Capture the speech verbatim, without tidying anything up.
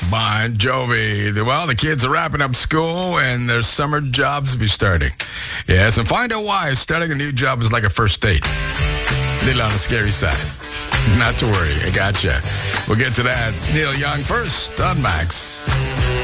Bon Jovi. Well, the kids are wrapping up school and their summer jobs will be starting. Yes, and find out why starting a new job is like a first date. A little on the scary side. Not to worry. I gotcha. We'll get to that. Neil Young first on Max.